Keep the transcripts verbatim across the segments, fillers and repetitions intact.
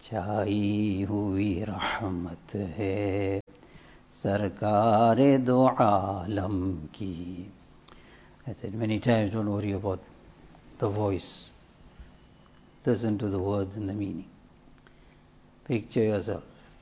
छाई हुई रहमत है सरकार दो आलम की. I said many times, don't worry about the voice. Listen to the words and the meaning. Picture yourself.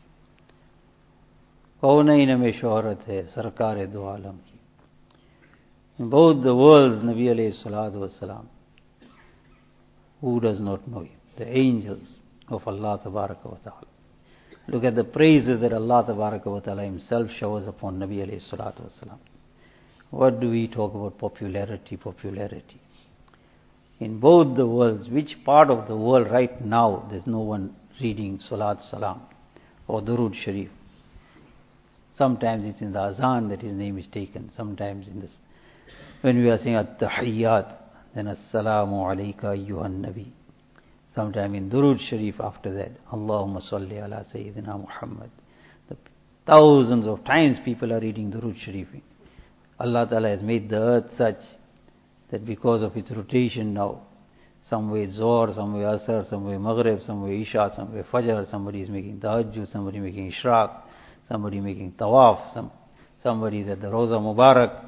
कौनैन में शोहरत है सरकार दो आलम की. In both the worlds, Nabi alayhi salatu wassalam. Who does not know him? The angels of Allah tabaraka wa ta'ala. Look at the praises that Allah tabaraka wa ta'ala himself showers upon Nabi alayhi salatu wassalam. What do we talk about popularity, popularity? In both the worlds, which part of the world right now there's no one reading Salat Salam or Durood Sharif? Sometimes it's in the Azan that his name is taken. Sometimes in this, when we are saying At-Tahiyyat, then Assalamu alayka ayyuhan Nabi. Sometime in Durood Sharif after that, Allahumma salli ala Sayyidina Muhammad. The thousands of times people are reading Durood Sharif. Allah Ta'ala has made the earth such that because of its rotation now, some way Zohr, some way Asr, some way Maghrib, some way Isha, some way Fajr, somebody is making Tahajjud, somebody making Ishraq, somebody making Tawaf, some, somebody is at the Roza Mubarak.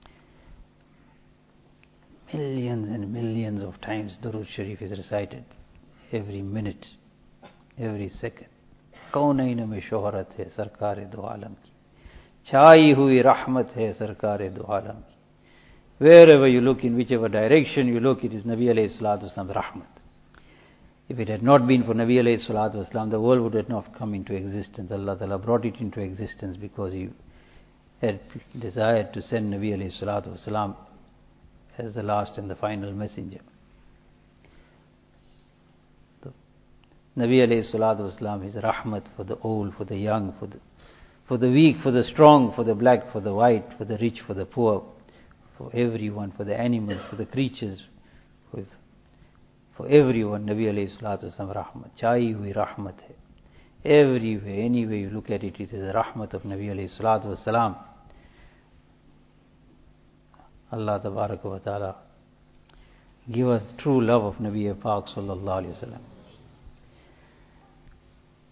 Millions and millions of times Durood Sharif is recited. Every minute, every second. कौनैन में शोहरत है सरकार दो आलम की. छाई हुई रहमत है सरकार दो आलम की. Wherever you look, in whichever direction you look, it is Nabi alayhi salatu wasalam's rahmat. If it had not been for Nabi alayhi salatu wasalam, the world would have not come into existence. Allah Ta'ala brought it into existence because He had desired to send Nabi alayhi salatu wasalam as the last and the final messenger. Nabi alayhi salatu wasalam is rahmat for the old, for the young, for the, for the weak, for the strong, for the black, for the white, for the rich, for the poor, for everyone, for the animals, for the creatures, for, for everyone. Nabi alayhi salatu wasalam rahmat. Chai hui rahmat hai. Everywhere, any way you look at it, it is the rahmat of Nabi alayhi salatu wasalam. Allah tabaraka wa ta'ala give us true love of Nabi Pak sallallahu alayhi wa sallam.